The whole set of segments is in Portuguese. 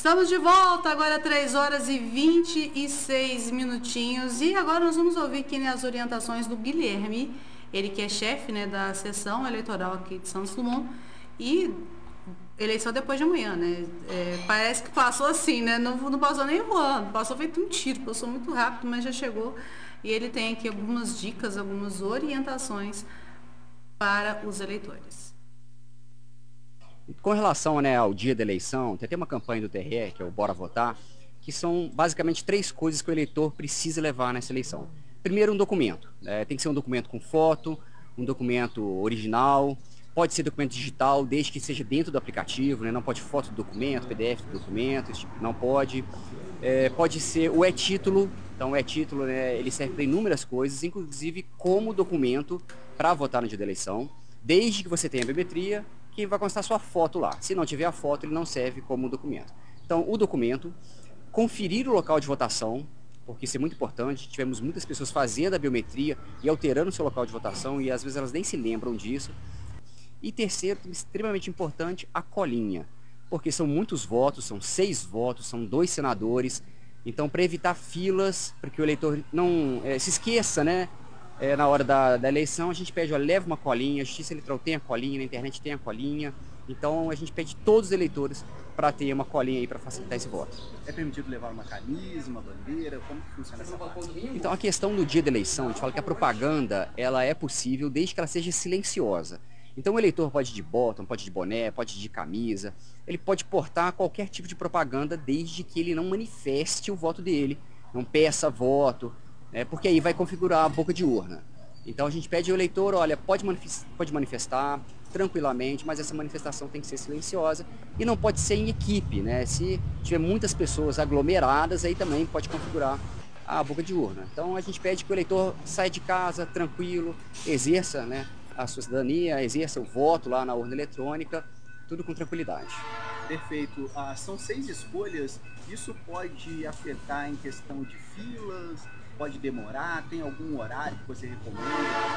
Estamos de volta, agora 3 horas e 26 minutinhos. E agora nós vamos ouvir aqui, né, as orientações do Guilherme, ele que é chefe, né, da seção eleitoral aqui de Santos Dumont. E eleição depois de amanhã, né? Parece que passou assim, né? Não passou nem voando, passou feito um tiro, passou muito rápido, mas já chegou. E ele tem aqui algumas dicas, algumas orientações para os eleitores. Com relação, né, ao dia da eleição, tem até uma campanha do TRE, que é o Bora Votar, que são basicamente 3 coisas que o eleitor precisa levar nessa eleição. Primeiro, um documento. Tem que ser um documento com foto, um documento original, pode ser documento digital, desde que seja dentro do aplicativo, né? Não pode foto do documento, PDF do documento, esse tipo, não pode. Pode ser o e-título. Então, o e-título, né, ele serve para inúmeras coisas, inclusive como documento para votar no dia da eleição, desde que você tenha a biometria, que vai constar sua foto lá. Se não tiver a foto, ele não serve como documento. Então, o documento, conferir o local de votação, porque isso é muito importante. Tivemos muitas pessoas fazendo a biometria e alterando o seu local de votação, e às vezes elas nem se lembram disso. E terceiro, extremamente importante, a colinha, porque são muitos votos, são 6 votos, são 2 senadores. Então, para evitar filas, para que o eleitor não se esqueça, né? Na hora da eleição, a gente pede, ó, leva uma colinha, a Justiça Eleitoral tem a colinha, na internet tem a colinha. Então, a gente pede todos os eleitores para ter uma colinha aí para facilitar esse voto. É permitido levar uma camisa, uma bandeira? Como que funciona essa parte? Então, a questão do dia da eleição, a gente fala que a propaganda, ela é possível desde que ela seja silenciosa. Então, o eleitor pode ir de bottom, pode ir de boné, pode ir de camisa, ele pode portar qualquer tipo de propaganda desde que ele não manifeste o voto dele, não peça voto, porque aí vai configurar a boca de urna. Então a gente pede ao eleitor, olha, pode manifestar tranquilamente, mas essa manifestação tem que ser silenciosa e não pode ser em equipe, né? Se tiver muitas pessoas aglomeradas, aí também pode configurar a boca de urna. Então a gente pede que o eleitor saia de casa tranquilo, exerça, né, a sua cidadania, exerça o voto lá na urna eletrônica, tudo com tranquilidade. Perfeito. São 6 escolhas, isso pode afetar em questão de filas? Pode demorar? Tem algum horário que você recomenda?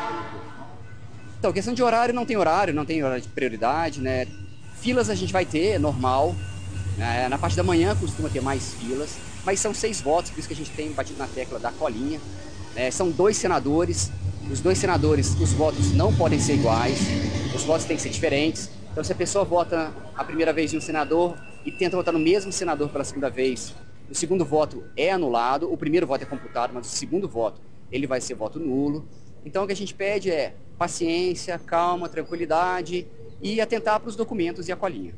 Então, questão de horário, não tem horário de prioridade, né? Filas a gente vai ter, normal. Na parte da manhã costuma ter mais filas, mas são 6 votos, por isso que a gente tem batido na tecla da colinha. São 2 senadores, os 2 senadores, os votos não podem ser iguais, os votos têm que ser diferentes. Então, se a pessoa vota a primeira vez em um senador e tenta votar no mesmo senador pela segunda vez, o segundo voto é anulado, o primeiro voto é computado, mas o segundo voto ele vai ser voto nulo. Então o que a gente pede é paciência, calma, tranquilidade e atentar para os documentos e a colinha.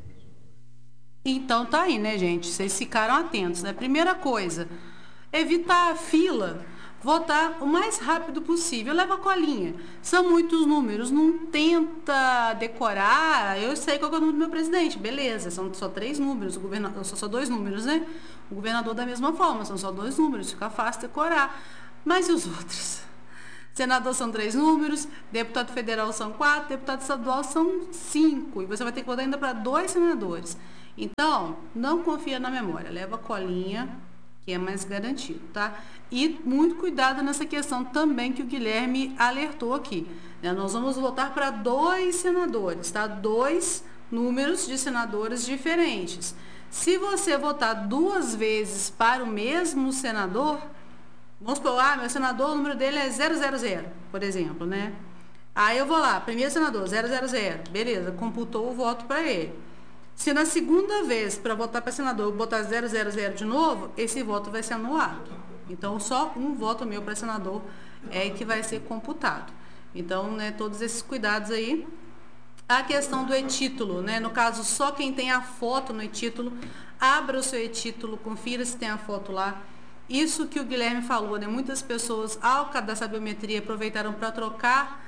Então tá aí, né, gente? Vocês ficaram atentos, né? Primeira coisa, evitar a fila, votar o mais rápido possível, leva a colinha. São muitos números, não tenta decorar. Eu sei qual é o número do meu presidente, beleza, são só 3 números, o governador são só 2 números, né? O governador da mesma forma, são só 2 números, fica fácil decorar. Mas e os outros? Senador são 3 números, deputado federal são 4, deputado estadual são 5. E você vai ter que votar ainda para 2 senadores. Então, não confia na memória, leva a colinha, que é mais garantido, tá? E muito cuidado nessa questão também que o Guilherme alertou aqui, né? Nós vamos votar para 2 senadores, tá? 2 números de senadores diferentes. Se você votar 2 vezes para o mesmo senador, vamos supor, meu senador, o número dele é 000, por exemplo, né? Aí eu vou lá, primeiro senador, 000, beleza, computou o voto para ele. Se na segunda vez, para votar para senador, eu botar 000 de novo, esse voto vai ser anulado. Então, só um voto meu para senador é que vai ser computado. Então, né, todos esses cuidados aí. A questão do e-título, né? No caso, só quem tem a foto no e-título, abra o seu e-título, confira se tem a foto lá. Isso que o Guilherme falou, né? Muitas pessoas, ao cadastrar a biometria, aproveitaram para trocar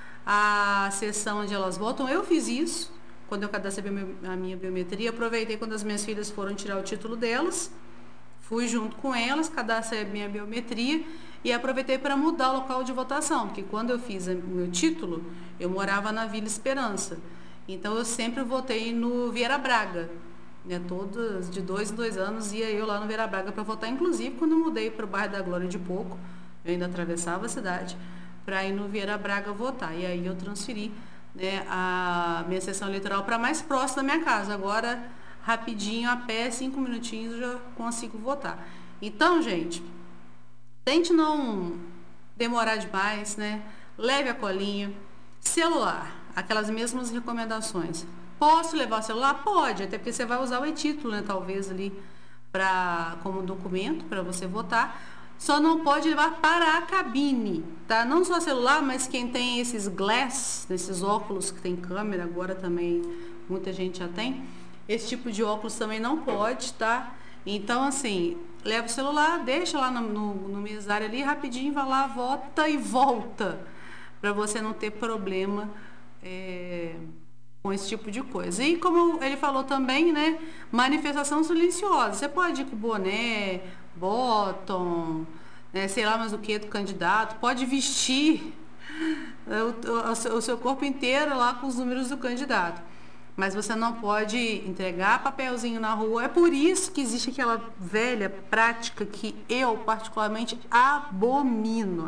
a seção onde elas votam. Eu fiz isso. Quando eu cadastrei a minha biometria, aproveitei quando as minhas filhas foram tirar o título delas, fui junto com elas, cadastrei a minha biometria e aproveitei para mudar o local de votação, porque quando eu fiz o meu título, eu morava na Vila Esperança. Então eu sempre votei no Vieira Braga, né? Todas de 2 em 2 anos ia eu lá no Vieira Braga para votar, inclusive quando eu mudei para o bairro da Glória de Pouco, eu ainda atravessava a cidade para ir no Vieira Braga votar. E aí eu transferi, né, a minha sessão eleitoral para mais próximo da minha casa. Agora rapidinho, a pé, 5 minutinhos, eu já consigo votar. Então, gente, tente não demorar demais, né? Leve a colinha. Celular, aquelas mesmas recomendações. Posso levar o celular? Pode, até porque você vai usar o e-título, né? Talvez ali como documento para você votar. Só não pode levar para a cabine, tá? Não só celular, mas quem tem esses glass, esses óculos que tem câmera, agora também muita gente já tem. Esse tipo de óculos também não pode, tá? Então, assim, leva o celular, deixa lá no mesário ali, rapidinho, vai lá, vota e volta, para você não ter problema com esse tipo de coisa. E como ele falou também, né, manifestação silenciosa. Você pode ir com boné, bottom, né, sei lá mais o que do candidato, pode vestir o seu corpo inteiro lá com os números do candidato. Mas você não pode entregar papelzinho na rua. É por isso que existe aquela velha prática que eu particularmente abomino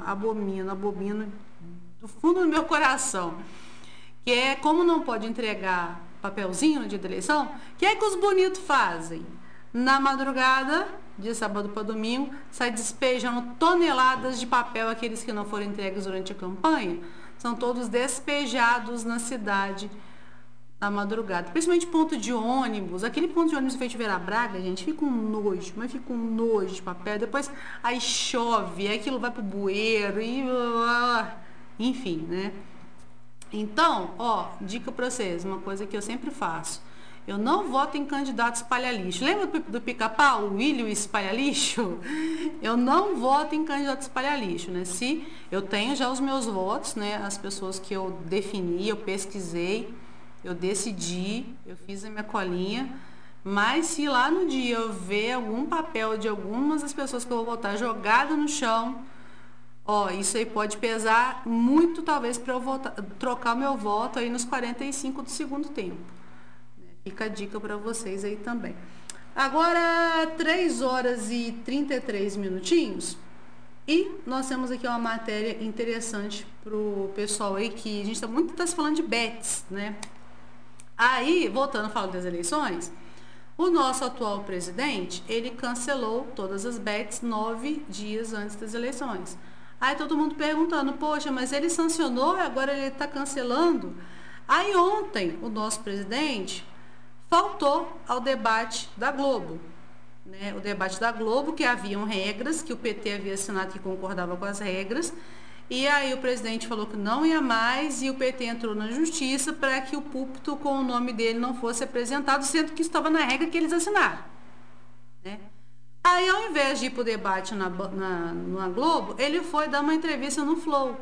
do fundo do meu coração. Que é como não pode entregar papelzinho no dia da eleição, o que é que os bonitos fazem? Na madrugada, de sábado para domingo, sai despejando toneladas de papel, aqueles que não foram entregues durante a campanha, são todos despejados na cidade na madrugada. Principalmente ponto de ônibus, aquele ponto de ônibus feito de Vera Braga, gente, fica um nojo, mas fica um nojo de papel. Depois aí chove, aí aquilo vai pro bueiro, e enfim, né? Então, dica para vocês, uma coisa que eu sempre faço. Eu não voto em candidato espalha-lixo. Lembra do Pica-Pau, o Willy espalha-lixo? Eu não voto em candidato espalha-lixo, né? Se eu tenho já os meus votos, né? As pessoas que eu defini, eu pesquisei, eu decidi, eu fiz a minha colinha. Mas se lá no dia eu ver algum papel de algumas das pessoas que eu vou votar jogado no chão, isso aí pode pesar muito, talvez, para eu trocar meu voto aí nos 45 do segundo tempo. Fica a dica para vocês aí também. Agora, 3 horas e 33 minutinhos. E nós temos aqui uma matéria interessante para o pessoal aí, que a gente está se falando de bets, né? Aí, voltando a falar das eleições, o nosso atual presidente, ele cancelou todas as bets 9 dias antes das eleições. Aí todo mundo perguntando, poxa, mas ele sancionou e agora ele está cancelando? Aí ontem o nosso presidente faltou ao debate da Globo. Né? O debate da Globo, que haviam regras, que o PT havia assinado que concordava com as regras, e aí o presidente falou que não ia mais e o PT entrou na justiça para que o púlpito com o nome dele não fosse apresentado, sendo que estava na regra que eles assinaram. Né? Aí, ao invés de ir para o debate na Globo, ele foi dar uma entrevista no Flow.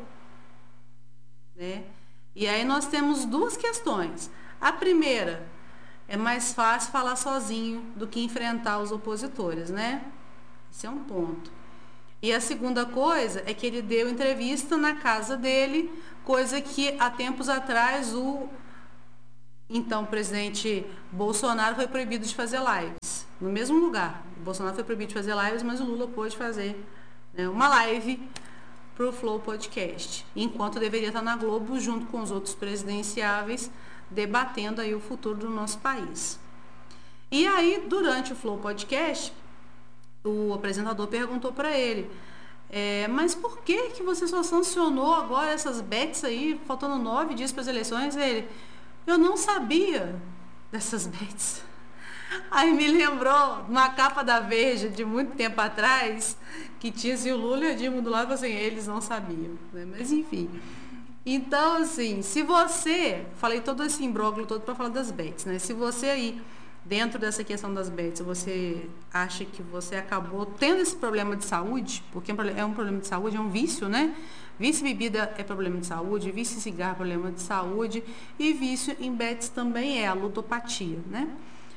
Né? E aí nós temos 2 questões. A primeira, é mais fácil falar sozinho do que enfrentar os opositores, né? Esse é um ponto. E a segunda coisa é que ele deu entrevista na casa dele, coisa que há tempos atrás o então presidente Bolsonaro foi proibido de fazer lives. No mesmo lugar. O Bolsonaro foi proibido de fazer lives, mas o Lula pôde fazer, né, uma live para o Flow Podcast. Enquanto deveria estar na Globo, junto com os outros presidenciáveis, debatendo aí o futuro do nosso país. E aí, durante o Flow Podcast, o apresentador perguntou para ele, mas por que você só sancionou agora essas bets aí, faltando 9 dias para as eleições? Ele, eu não sabia dessas bets. Aí me lembrou uma capa da Veja de muito tempo atrás, que tinha assim, o Lula e o Dilma do lado, assim, eles não sabiam, né? Mas enfim. Então, assim, se você, falei todo esse imbróglio todo para falar das bets, né? Se você aí, dentro dessa questão das bets, você acha que você acabou tendo esse problema de saúde, porque é um problema de saúde, é um vício, né? Vício em bebida é problema de saúde, vício em cigarro é problema de saúde, e vício em bets também é a ludopatia, né?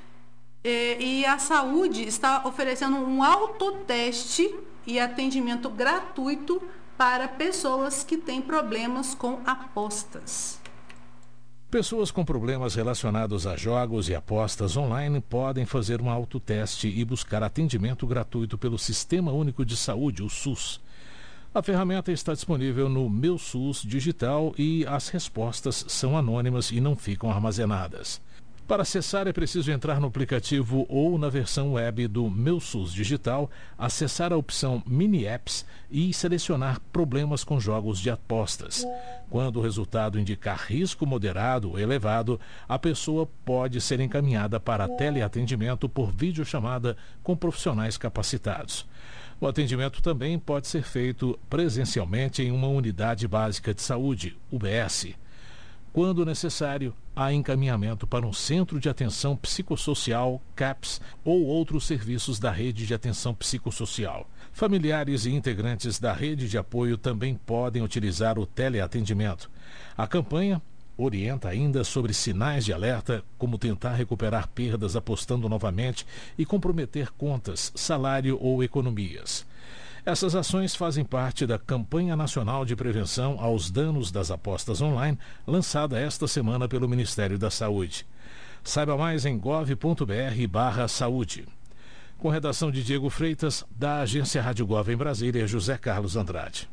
E a saúde está oferecendo um autoteste e atendimento gratuito para pessoas que têm problemas com apostas. Pessoas com problemas relacionados a jogos e apostas online podem fazer um autoteste e buscar atendimento gratuito pelo Sistema Único de Saúde, o SUS. A ferramenta está disponível no Meu SUS Digital e as respostas são anônimas e não ficam armazenadas. Para acessar é preciso entrar no aplicativo ou na versão web do Meu SUS Digital, acessar a opção Mini Apps e selecionar problemas com jogos de apostas. Quando o resultado indicar risco moderado ou elevado, a pessoa pode ser encaminhada para teleatendimento por videochamada com profissionais capacitados. O atendimento também pode ser feito presencialmente em uma unidade básica de saúde, UBS. Quando necessário, há encaminhamento para um centro de atenção psicossocial, CAPS, ou outros serviços da rede de atenção psicossocial. Familiares e integrantes da rede de apoio também podem utilizar o teleatendimento. A campanha orienta ainda sobre sinais de alerta, como tentar recuperar perdas apostando novamente e comprometer contas, salário ou economias. Essas ações fazem parte da Campanha Nacional de Prevenção aos Danos das Apostas Online, lançada esta semana pelo Ministério da Saúde. Saiba mais em gov.br/saúde. Com redação de Diego Freitas, da Agência Rádio Gov em Brasília, José Carlos Andrade.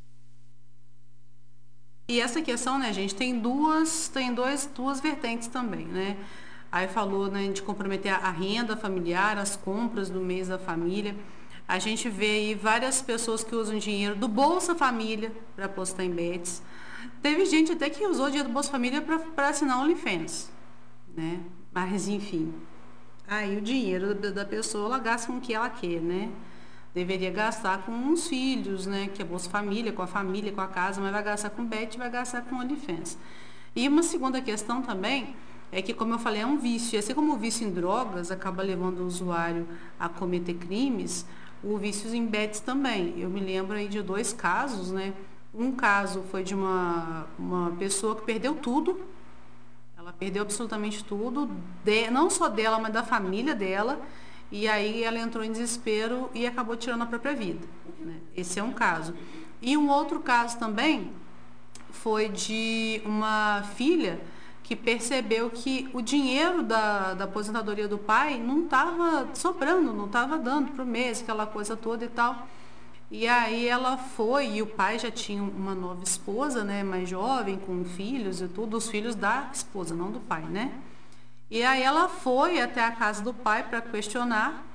E essa questão, né, gente, tem duas vertentes também, né? Aí falou, né, de comprometer a renda familiar, as compras do mês da família. A gente vê aí várias pessoas que usam dinheiro do Bolsa Família para apostar em bets. Teve gente até que usou o dinheiro do Bolsa Família para assinar OnlyFans, né? Mas, enfim, aí o dinheiro da pessoa, ela gasta com o que ela quer, né? Deveria gastar com os filhos, né? Que é Bolsa Família, com a casa, mas vai gastar com bet, vai gastar com OnlyFans. E uma segunda questão também é que, como eu falei, é um vício. E assim como o vício em drogas acaba levando o usuário a cometer crimes, o vício em bets também. Eu me lembro aí de 2 casos, né? Um caso foi de uma pessoa que perdeu tudo. Ela perdeu absolutamente tudo, não só dela, mas da família dela. E aí ela entrou em desespero e acabou tirando a própria vida, né? Esse é um caso. E um outro caso também foi de uma filha que percebeu que o dinheiro da aposentadoria do pai não estava sobrando, não estava dando para o mês, aquela coisa toda e tal. E aí ela foi, e o pai já tinha uma nova esposa, né, mais jovem, com filhos e tudo, os filhos da esposa, não do pai, né? E aí ela foi até a casa do pai para questionar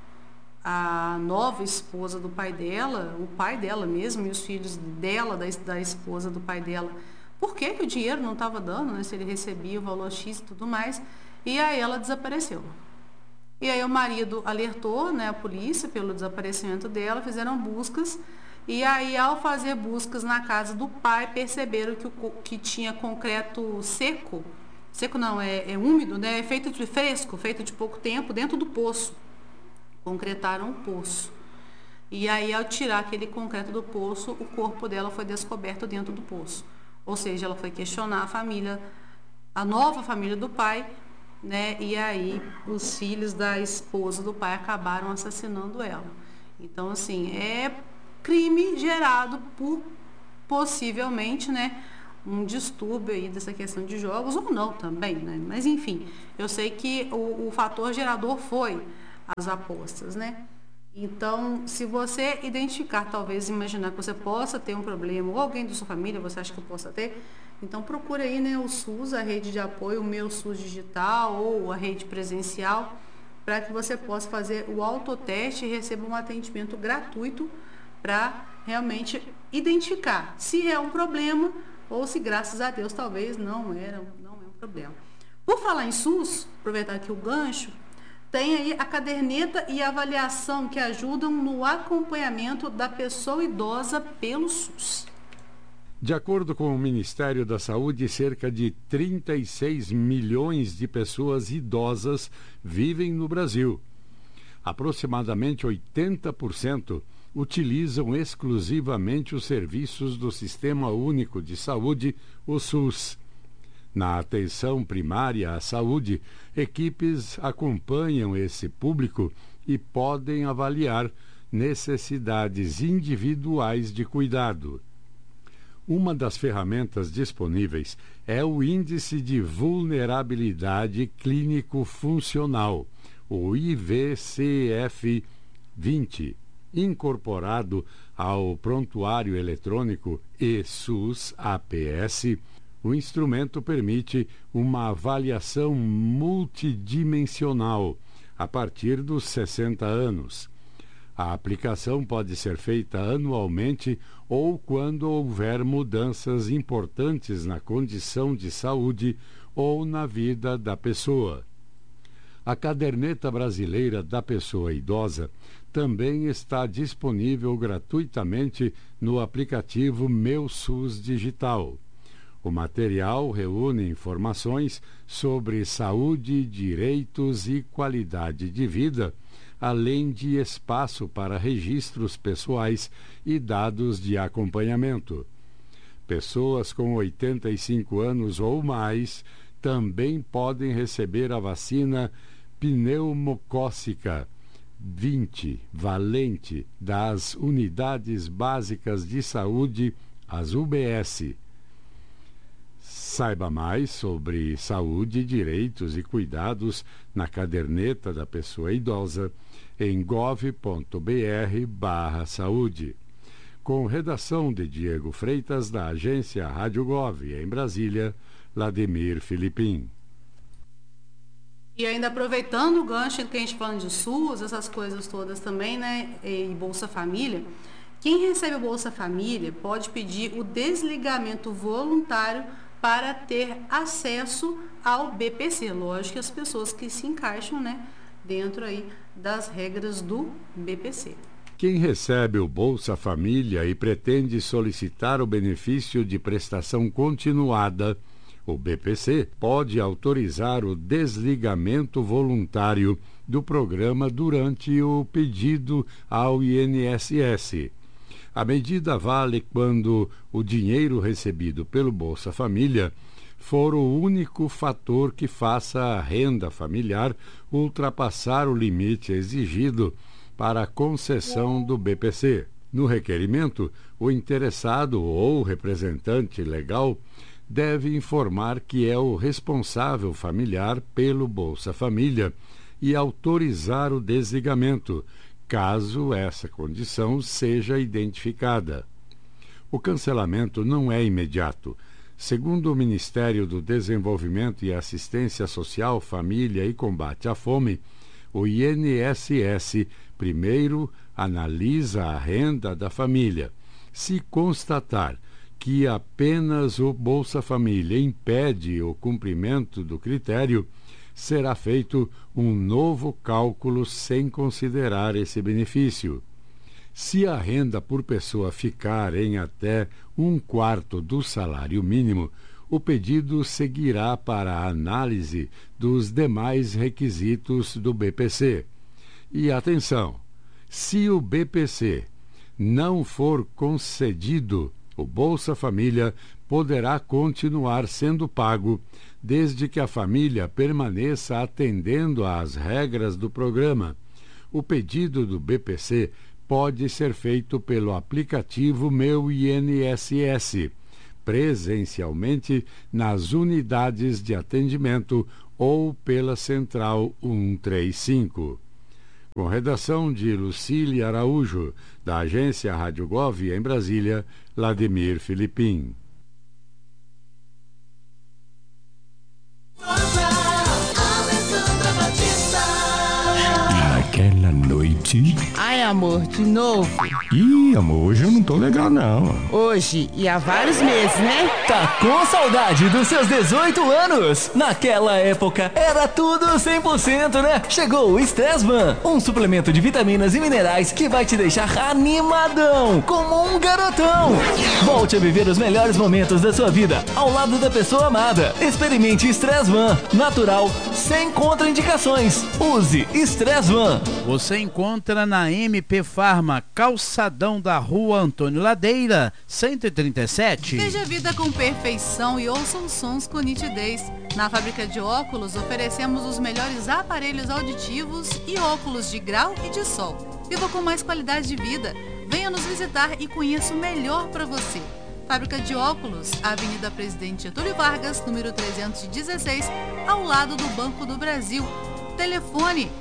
a nova esposa do pai dela, o pai dela mesmo, e os filhos dela, da esposa do pai dela, por que o dinheiro não estava dando, né, se ele recebia o valor X e tudo mais. E aí ela desapareceu. E aí o marido alertou, né, a polícia pelo desaparecimento dela, fizeram buscas. E aí, ao fazer buscas na casa do pai, perceberam que tinha concreto seco. Seco não, é úmido, né? É feito de fresco, feito de pouco tempo, dentro do poço. Concretaram um poço. E aí, ao tirar aquele concreto do poço, o corpo dela foi descoberto dentro do poço. Ou seja, ela foi questionar a família, a nova família do pai, né? E aí os filhos da esposa do pai acabaram assassinando ela. Então, assim, é crime gerado por, possivelmente, né, um distúrbio aí dessa questão de jogos, ou não também, né? Mas, enfim, eu sei que o fator gerador foi as apostas, né? Então, se você identificar, talvez imaginar que você possa ter um problema, ou alguém da sua família, você acha que possa ter, então procure aí, né, o SUS, a rede de apoio, o Meu SUS Digital ou a rede presencial, para que você possa fazer o autoteste e receba um atendimento gratuito para realmente identificar se é um problema ou se, graças a Deus, talvez não é um problema. Por falar em SUS, aproveitar aqui o gancho, tem aí a caderneta e a avaliação que ajudam no acompanhamento da pessoa idosa pelo SUS. De acordo com o Ministério da Saúde, cerca de 36 milhões de pessoas idosas vivem no Brasil. Aproximadamente 80% utilizam exclusivamente os serviços do Sistema Único de Saúde, o SUS. Na atenção primária à saúde, equipes acompanham esse público e podem avaliar necessidades individuais de cuidado. Uma das ferramentas disponíveis é o Índice de Vulnerabilidade Clínico-Funcional, o IVCF-20, incorporado ao Prontuário Eletrônico eSUS APS, O instrumento permite uma avaliação multidimensional a partir dos 60 anos. A aplicação pode ser feita anualmente ou quando houver mudanças importantes na condição de saúde ou na vida da pessoa. A caderneta brasileira da pessoa idosa também está disponível gratuitamente no aplicativo Meu SUS Digital. O material reúne informações sobre saúde, direitos e qualidade de vida, além de espaço para registros pessoais e dados de acompanhamento. Pessoas com 85 anos ou mais também podem receber a vacina pneumocócica 20 valente das Unidades Básicas de Saúde, as UBS. Saiba mais sobre saúde, direitos e cuidados na caderneta da pessoa idosa em gov.br/saúde. Com redação de Diego Freitas, da agência Rádio Gov, em Brasília, Lademir Filipim. E ainda aproveitando o gancho que a gente falando de SUS, essas coisas todas também, né, e Bolsa Família, quem recebe o Bolsa Família pode pedir o desligamento voluntário para ter acesso ao BPC. Lógico que as pessoas que se encaixam, né, dentro aí das regras do BPC. Quem recebe o Bolsa Família e pretende solicitar o benefício de prestação continuada, o BPC, pode autorizar o desligamento voluntário do programa durante o pedido ao INSS. A medida vale quando o dinheiro recebido pelo Bolsa Família for o único fator que faça a renda familiar ultrapassar o limite exigido para a concessão do BPC. No requerimento, o interessado ou representante legal deve informar que é o responsável familiar pelo Bolsa Família e autorizar o desligamento, caso essa condição seja identificada. O cancelamento não é imediato. Segundo o Ministério do Desenvolvimento e Assistência Social, Família e Combate à Fome, o INSS primeiro analisa a renda da família. Se constatar que apenas o Bolsa Família impede o cumprimento do critério, será feito um novo cálculo sem considerar esse benefício. Se a renda por pessoa ficar em até 1/4 do salário mínimo, o pedido seguirá para a análise dos demais requisitos do BPC. E atenção, se o BPC não for concedido, o Bolsa Família poderá continuar sendo pago desde que a família permaneça atendendo às regras do programa. O pedido do BPC pode ser feito pelo aplicativo Meu INSS, presencialmente nas unidades de atendimento ou pela Central 135. Com redação de Lucília Araújo, da agência Rádio Gov, em Brasília, Lademir Filipim. Naquela noite... Ai, amor, de novo? Ih, amor, hoje eu não tô legal, não. Hoje e há vários meses, né? Tá com saudade dos seus 18 anos? Naquela época, era tudo 100%, né? Chegou o Stressman, um suplemento de vitaminas e minerais que vai te deixar animadão, como um garotão. Volte a viver os melhores momentos da sua vida, ao lado da pessoa amada. Experimente Stressman, natural, sem contraindicações. Use Stressman. Você encontra na MP Farma, calçadão da Rua Antônio Ladeira, 137. Veja a vida com perfeição e ouça os sons com nitidez. Na fábrica de óculos, oferecemos os melhores aparelhos auditivos e óculos de grau e de sol. Viva com mais qualidade de vida. Venha nos visitar e conheça o melhor para você. Fábrica de óculos, Avenida Presidente Getúlio Vargas, número 316, ao lado do Banco do Brasil. Telefone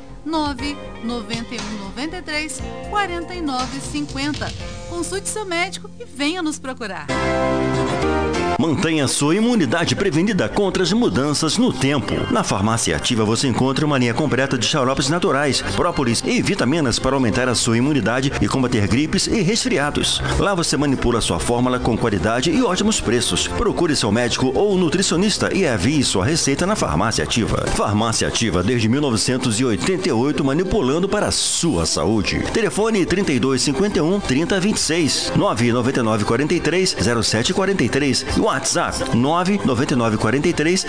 99193-4950. Consulte seu médico e venha nos procurar. Mantenha sua imunidade prevenida contra as mudanças no tempo. Na Farmácia Ativa você encontra uma linha completa de xaropes naturais, própolis e vitaminas para aumentar a sua imunidade e combater gripes e resfriados. Lá você manipula sua fórmula com qualidade e ótimos preços. Procure seu médico ou nutricionista e avie sua receita na Farmácia Ativa. Farmácia Ativa desde 1988, manipulando para a sua saúde. Telefone 3251 3026, 999 43 0743 e WhatsApp 999 43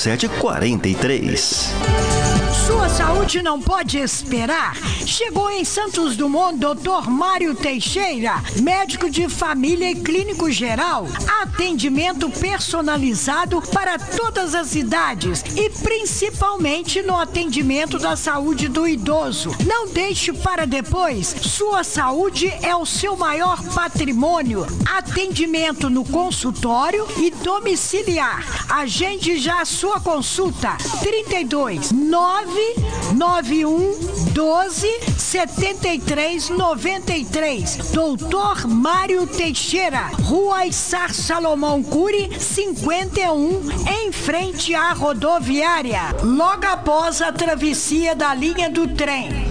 0743. Sua saúde não pode esperar. Chegou em Santos Dumont Dr. Mário Teixeira, médico de família e clínico geral. Atendimento personalizado para todas as idades e principalmente no atendimento da saúde do idoso. Não deixe para depois. Sua saúde é o seu maior patrimônio. Atendimento no consultório e domiciliar. Agende já a sua consulta. 32 991 12 73 93. Doutor Mário Teixeira, Rua Issar Salomão Cury, 51, em frente à rodoviária, logo após a travessia da linha do trem.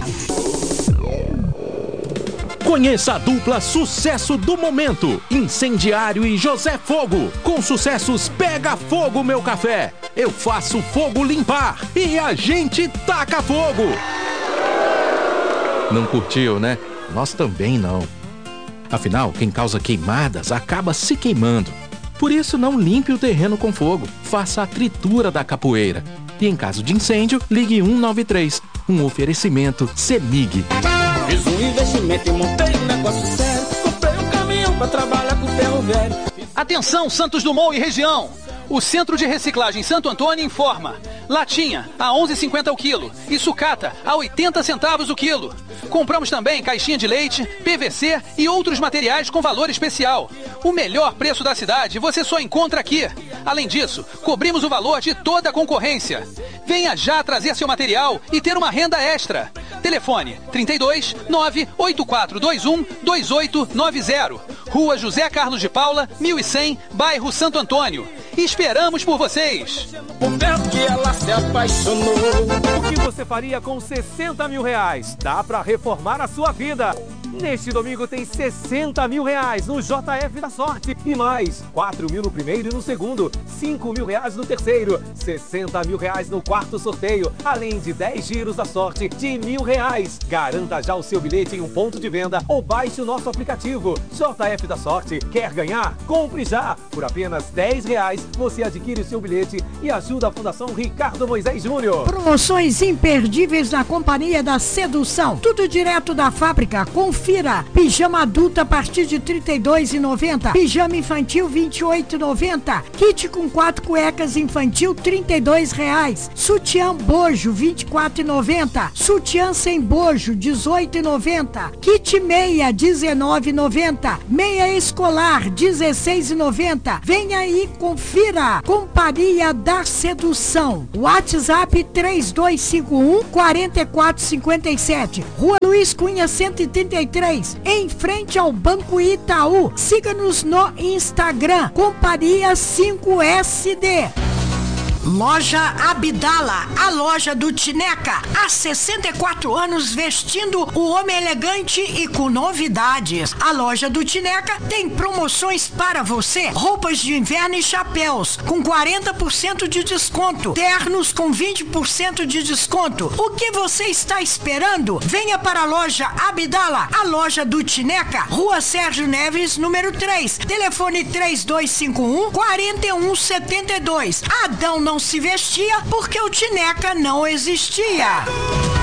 Conheça a dupla sucesso do momento, Incendiário e José Fogo. Com sucessos Pega Fogo Meu Café, Eu Faço Fogo Limpar e A Gente Taca Fogo. Não curtiu, né? Nós também não. Afinal, quem causa queimadas acaba se queimando. Por isso, não limpe o terreno com fogo. Faça a tritura da capoeira. E em caso de incêndio, ligue 193. Um oferecimento CEMIG. Fiz um investimento e montei um negócio sério. Comprei um caminhão pra trabalhar com ferro velho. Atenção, Santos Dumont e região. O Centro de Reciclagem Santo Antônio informa: latinha a 11,50 o quilo e sucata a 80 centavos o quilo. Compramos também caixinha de leite, PVC e outros materiais com valor especial. O melhor preço da cidade você só encontra aqui. Além disso, cobrimos o valor de toda a concorrência. Venha já trazer seu material e ter uma renda extra. Telefone 32 98421 2890. Rua José Carlos de Paula, 1100, bairro Santo Antônio. Esperamos por vocês. O verbo que ela se apaixonou. O que você faria com 60 mil reais? Dá pra reformar a sua vida. Neste domingo tem 60 mil reais no JF da Sorte. E mais, 4 mil no primeiro e no segundo, 5 mil reais no terceiro, 60 mil reais no quarto sorteio, além de 10 giros da sorte de R$1.000. Garanta já o seu bilhete em um ponto de venda ou baixe o nosso aplicativo. JF da Sorte, quer ganhar? Compre já! Por apenas R$10 você adquire o seu bilhete e ajuda a Fundação Ricardo Moisés Júnior. Promoções imperdíveis na Companhia da Sedução. Tudo direto da fábrica. Confira. Pijama adulto a partir de R$ 32,90. Pijama infantil R$ 28,90. Kit com 4 cuecas infantil R$ 32,00. Sutiã bojo R$ 24,90. Sutiã sem bojo R$ 18,90. Kit meia R$ 19,90. Meia escolar R$ 16,90. Venha aí, confira. Companhia da Sedução. WhatsApp 3251 4457. Rua Luiz Cunha 133, em frente ao Banco Itaú. Siga-nos no Instagram, Companhia 5SD. Loja Abdala, a loja do Tineca. Há 64 anos vestindo o homem elegante e com novidades. A loja do Tineca tem promoções para você. Roupas de inverno e chapéus com 40% de desconto. Ternos com 20% de desconto. O que você está esperando? Venha para a loja Abdala, a loja do Tineca. Rua Sérgio Neves, número 3. Telefone 3251 4172. Adão não se vestia porque o Tineca não existia.